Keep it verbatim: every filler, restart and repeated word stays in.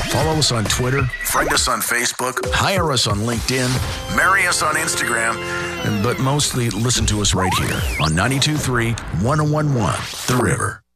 Follow us on Twitter, friend us on Facebook, hire us on LinkedIn, marry us on Instagram, but mostly listen to us right here on ninety-two point three, one oh one point one The River.